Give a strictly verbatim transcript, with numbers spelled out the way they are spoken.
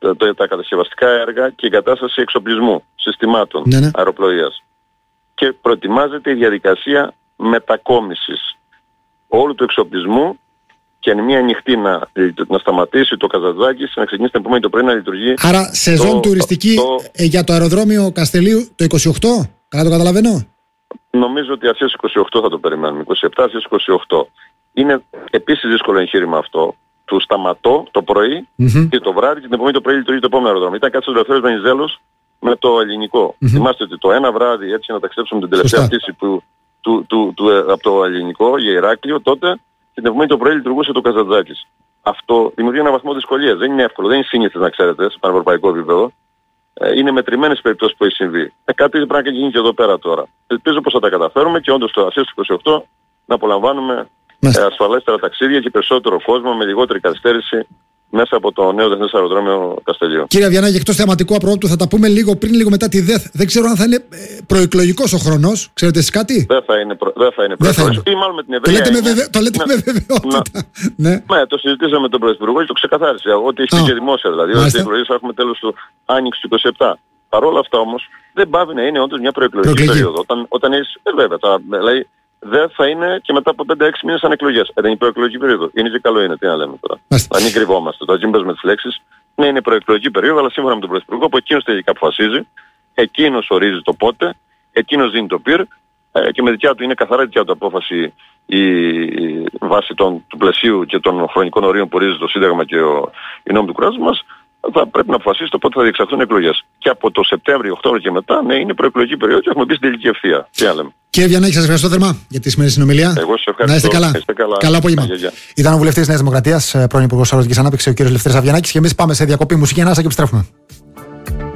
τα, τα κατασκευαστικά έργα και η εγκατάσταση εξοπλισμού συστημάτων ναι, ναι. αεροπλοείας. Και προετοιμάζεται η διαδικασία μετακόμισης όλου του εξοπλισμού και εν μία νυχτή να, να σταματήσει το Καζαντζάκης, να ξεκινήσει την επόμενη το πρωί να λειτουργεί. Άρα σεζόν το, τουριστική το, το, ε, για το αεροδρόμιο Καστελίου το είκοσι οκτώ, καλά το καταλαβαίνω. Νομίζω ότι αρχές είκοσι οκτώ θα το περιμένουμε, είκοσι επτά αρχές είκοσι οκτώ. Είναι επίσης δύσκολο εγχείρημα αυτό. Του σταματώ το πρωί mm-hmm. και το βράδυ και την επόμενη το πρωί λειτουργεί το επόμενο αεροδρόμιο. Ήταν κάτι ο Ελευθέριος Βενιζέλος με το ελληνικό. Mm-hmm. Θυμάστε ότι το ένα βράδυ έτσι να ταξιδέψουμε την τελευταία πτήση του, του, του, του, από το ελληνικό για Ηράκλειο, τότε και την επόμενη το πρωί λειτουργούσε το Καζαντζάκης. Αυτό δημιουργεί ένα βαθμό δυσκολίας. Δεν είναι εύκολο, δεν είναι σύνηθες να ξέρετε, σε πανευρωπαϊκό επίπεδο. Ε, είναι μετρημένες περιπτώσεις που έχει συμβεί. Ε, κάτι πρέπει να γίνει και εδώ πέρα τώρα. Ελπίζω πως θα τα καταφέρουμε και όντως το αρχές του είκοσι οκτώ να απολαμβάνουμε ε, ασφαλέστερα ταξίδια και περισσότερο κόσμο με λιγότερη καθυστέρηση μέσα από το νέο διεθνές αεροδρόμιο Καστελίου. Κύριε Αβιανάκη, εκτός θεματικού απρόπτου θα τα πούμε λίγο πριν, λίγο μετά τη ΔΕΘ. Δεν ξέρω αν θα είναι προεκλογικός ο χρόνος. Ξέρετε εσείς κάτι? Δεν θα είναι, προ... δεν θα είναι προεκλογικός. Ή μάλλον με την ευρεία. Το λέτε με, βεβαι... το λέτε με βεβαιότητα. Ναι. Ναι, το συζητήσαμε με τον Πρωθυπουργό και το ξεκαθάρισε. Ό,τι έχει πει και δημόσια δηλαδή. Ότι οι εκλογές θα έχουμε τέλος του Άνοιξη του είκοσι επτά. Παρ' όλα αυτά όμως δεν πάβει να είναι όντως μια προεκλογική περίοδο. Όταν, όταν έχεις, ε, βέβαια, τώρα, δηλαδή, δεν θα είναι και μετά από πέντε έξι μήνες σαν εκλογές. Ε, δεν είναι προεκλογική περίοδο. Είναι και καλό είναι, τι να λέμε τώρα. Να μην κρυβόμαστε. Τώρα, μην με τις λέξεις. Ναι, είναι προεκλογική περίοδο, αλλά σύμφωνα με τον Πρωθυπουργό, που εκείνος τελικά αποφασίζει, εκείνος ορίζει το πότε, εκείνος δίνει το πυρ, ε, και με δικιά του είναι καθαρά δικιά του απόφαση η, η βάση των, του πλαισίου και των χρονικών ορίων που ορίζει το Σύνταγμα και ο, η νόμη του κράτους μας. Θα πρέπει να αποφασίσει το πότε θα διεξαχθούν εκλογές. Και από το Σεπτέμβριο, Οκτώβριο και μετά, ναι, είναι προεκλογική περίοδο και έχουμε μπει στην τελική ευθεία. Τι να λέμε. Κύριε Αβιανάκη, σας ευχαριστώ θερμά για τη σημερινή συνομιλία. Εγώ σας ευχαριστώ. Να είστε καλά. Είστε καλά. Καλό απόγευμα. Ήταν ο βουλευτής της Νέας Δημοκρατίας, πρώην Υπουργός Αγροτικής Ανάπτυξης, ο κύριος Λευτέρης Αβιανάκης, και εμείς πάμε σε διακοπή μουσική ανάσα και επιστρέφουμε.